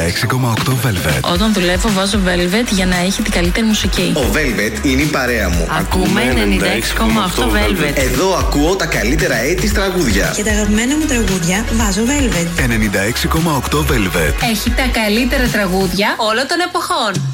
6,8 Velvet. Όταν δουλεύω βάζω Velvet για να έχει την καλύτερη μουσική. Ο Velvet είναι η παρέα μου. Ακούμε 96,8 Velvet. Εδώ ακούω τα καλύτερα AIDS τραγούδια. Και τα αγαπημένα μου τραγούδια βάζω Velvet. 96,8 Velvet. Έχει τα καλύτερα τραγούδια όλων των εποχών.